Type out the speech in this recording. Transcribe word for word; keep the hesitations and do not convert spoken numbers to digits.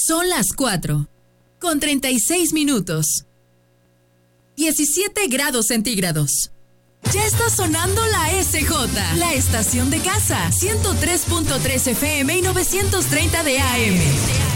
Son las cuatro, con treinta y seis minutos. diecisiete grados centígrados. Ya está sonando la S J, la estación de casa, ciento tres punto tres F M y novecientos treinta de A M.